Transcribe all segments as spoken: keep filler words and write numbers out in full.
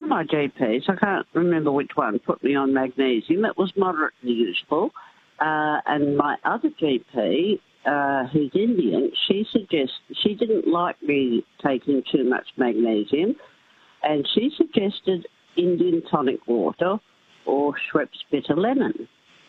my G Ps, I can't remember which one, put me on magnesium. It was moderately useful. Uh, and my other G P, uh, who's Indian, she suggests she didn't like me taking too much magnesium, and she suggested Indian tonic water or Schweppes bitter lemon.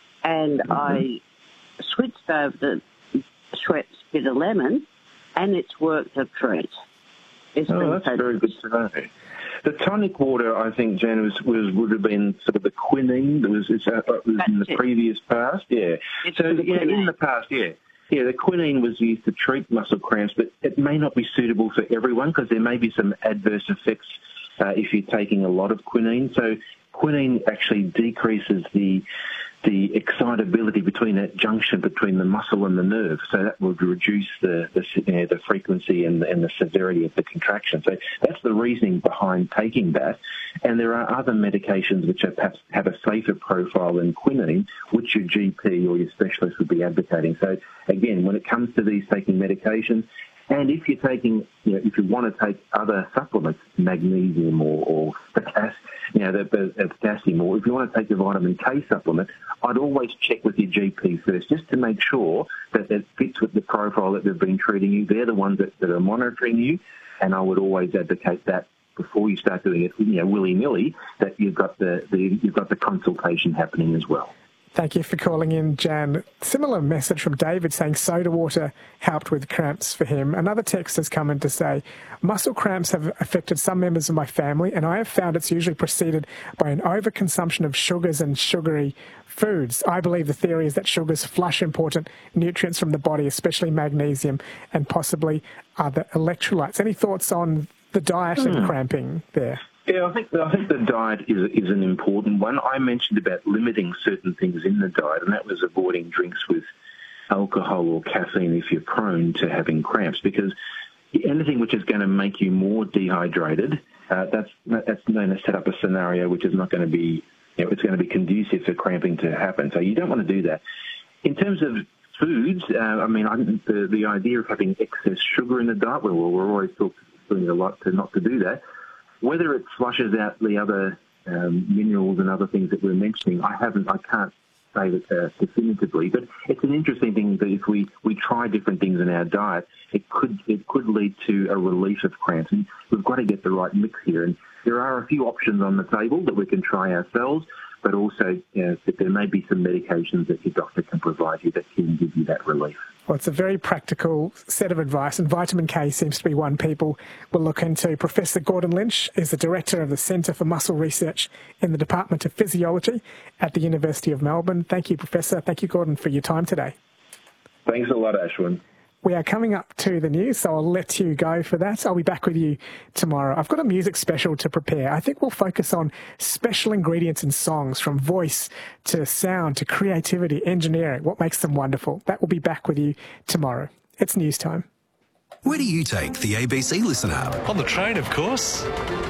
And mm-hmm. I switched over to Schweppes bitter lemon, and it's worked a treat. It's oh, that's very good to know. The tonic water, I think, Jan, was, was would have been sort of the quinine that was, it's, uh, was in the it. previous past. Yeah. It's so yeah, in the past, yeah. Yeah, the quinine was used to treat muscle cramps, but it may not be suitable for everyone because there may be some adverse effects uh, if you're taking a lot of quinine. So quinine actually decreases the the excitability between that junction between the muscle and the nerve. So that would reduce the the, you know, the frequency and the, and the severity of the contraction. So that's the reasoning behind taking that. And there are other medications which are perhaps have a safer profile than quinine, which your G P or your specialist would be advocating. So again, when it comes to these taking medications, and if you're taking, you know, if you want to take other supplements, magnesium or, or potassium, you know, the, the potassium, or if you want to take the vitamin K supplement, I'd always check with your G P first, just to make sure that it fits with the profile that they've been treating you. They're the ones that, that are monitoring you, and I would always advocate that before you start doing it, you know, willy-nilly, that you've got the, the you've got the consultation happening as well. Thank you for calling in, Jan. Similar message from David saying soda water helped with cramps for him. Another text has come in to say, muscle cramps have affected some members of my family, and I have found it's usually preceded by an overconsumption of sugars and sugary foods. I believe the theory is that sugars flush important nutrients from the body, especially magnesium and possibly other electrolytes. Any thoughts on the diet hmm. and cramping there? Yeah, I think I think the diet is is an important one. I mentioned about limiting certain things in the diet, and that was avoiding drinks with alcohol or caffeine if you're prone to having cramps, because anything which is going to make you more dehydrated, uh, that's that's going to set up a scenario which is not going to be, you know, it's going to be conducive for cramping to happen. So you don't want to do that. In terms of foods, uh, I mean, I think the the idea of having excess sugar in the diet, well, we're always talking a lot to not to do that. Whether it flushes out the other um, minerals and other things that we're mentioning, I haven't, I can't say that uh, definitively. But it's an interesting thing that if we, we try different things in our diet, it could it could lead to a relief of cramps. And we've got to get the right mix here. And there are a few options on the table that we can try ourselves, but also, you know, that there may be some medications that your doctor can provide you that can give you that relief. Well, it's a very practical set of advice, and vitamin K seems to be one people will look into. Professor Gordon Lynch is the Director of the Centre for Muscle Research in the Department of Physiology at the University of Melbourne. Thank you, Professor. Thank you, Gordon, for your time today. Thanks a lot, Ashwin. We are coming up to the news, so I'll let you go for that. I'll be back with you tomorrow. I've got a music special to prepare. I think we'll focus on special ingredients in songs, from voice to sound to creativity, engineering, what makes them wonderful. That will be back with you tomorrow. It's news time. Where do you take the A B C Listen app? On the train, of course.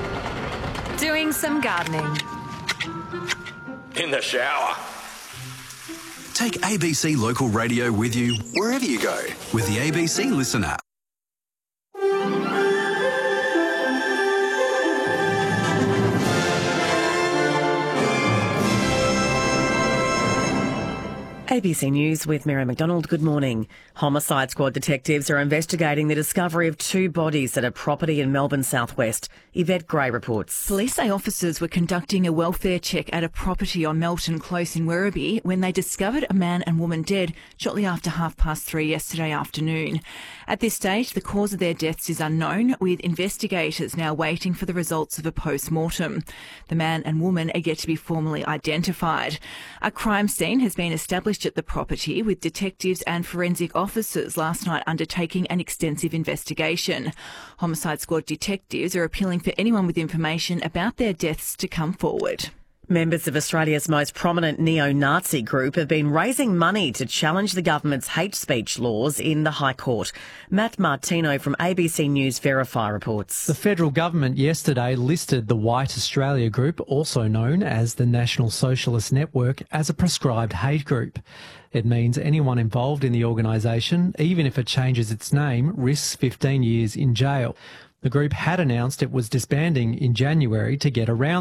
Doing some gardening. In the shower. Take A B C Local Radio with you wherever you go with the A B C Listen app. A B C News with Mary McDonald. Good morning. Homicide Squad detectives are investigating the discovery of two bodies at a property in Melbourne southwest. Yvette Gray reports. Police say officers were conducting a welfare check at a property on Melton Close in Werribee when they discovered a man and woman dead shortly after half past three yesterday afternoon. At this stage, the cause of their deaths is unknown, with investigators now waiting for the results of a post-mortem. The man and woman are yet to be formally identified. A crime scene has been established at the property, with detectives and forensic officers last night undertaking an extensive investigation. Homicide Squad detectives are appealing for anyone with information about their deaths to come forward. Members of Australia's most prominent neo-Nazi group have been raising money to challenge the government's hate speech laws in the High Court. Matt Martino from A B C News Verify reports. The federal government yesterday listed the White Australia Group, also known as the National Socialist Network, as a proscribed hate group. It means anyone involved in the organisation, even if it changes its name, risks fifteen years in jail. The group had announced it was disbanding in January to get around